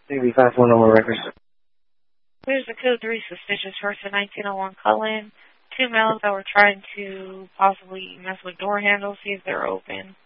Maybe 5 no more records. Here's the code 3 suspicious person 1901 call-in. 2 males that were trying to possibly mess with door handles, see if they're open.